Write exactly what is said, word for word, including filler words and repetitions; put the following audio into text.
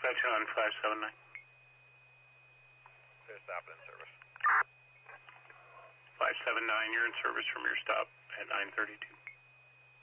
Dispatch on five seven nine. Clear stop in service. five seven nine, you're in service from your stop at nine thirty-two.